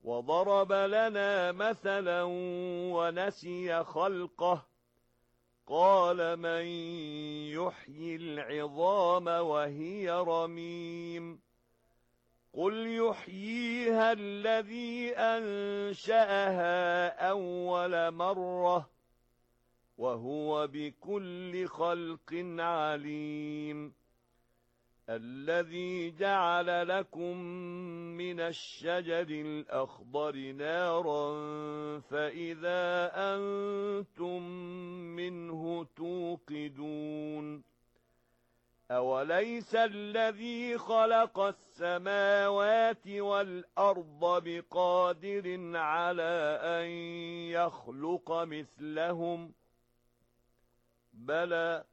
وضرب لنا مثلا ونسي خلقه قال من يحيي العظام وهي رميم قل يحييها الذي أنشأها أول مرة وهو بكل خلق عليم الذي جعل لكم من الشجر الأخضر نارا فإذا أنتم منه توقدون أوليس الذي خلق السماوات والأرض بقادر على أن يخلق مثلهم بلى